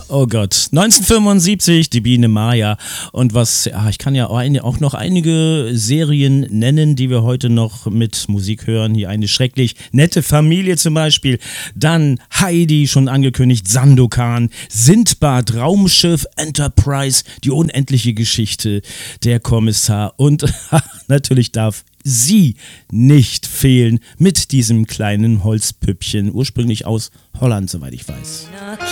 Oh Gott, 1975, die Biene Maya. Und ich kann ja auch noch einige Serien nennen, die wir heute noch mit Musik hören. Hier eine schrecklich nette Familie zum Beispiel. Dann Heidi, schon angekündigt, Sandokan, Sindbad, Raumschiff, Enterprise, die unendliche Geschichte, der Kommissar und natürlich darf sie nicht fehlen mit diesem kleinen Holzpüppchen, ursprünglich aus Holland, soweit ich weiß.